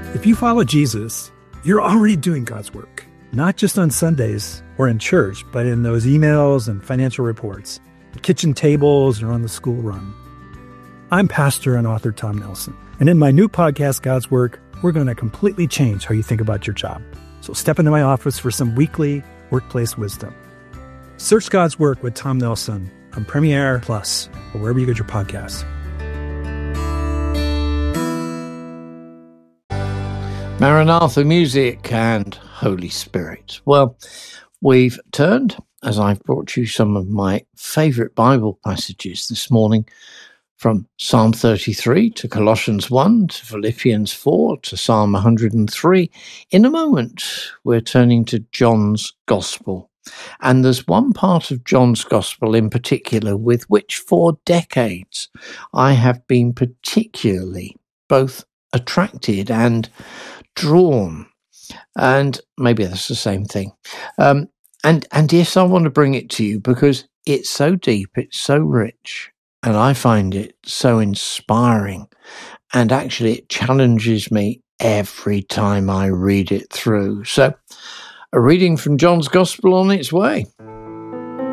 If you follow Jesus, you're already doing God's work, not just on Sundays or in church, but in those emails and financial reports, the kitchen tables, or on the school run. I'm pastor and author Tom Nelson, and in my new podcast, God's Work, we're going to completely change how you think about your job. So step into my office for some weekly workplace wisdom. Search God's Work with Tom Nelson on Premiere Plus or wherever you get your podcasts. Maranatha music and Holy Spirit. Well, we've turned, as I've brought you some of my favourite Bible passages this morning, from Psalm 33 to Colossians 1 to Philippians 4 to Psalm 103. In a moment, we're turning to John's Gospel. And there's one part of John's Gospel in particular with which for decades I have been particularly both attracted and drawn, and maybe that's the same thing. And yes, I want to bring it to you because it's so deep, it's so rich, and I find it so inspiring. And actually, it challenges me every time I read it through. So, a reading from John's Gospel on its way.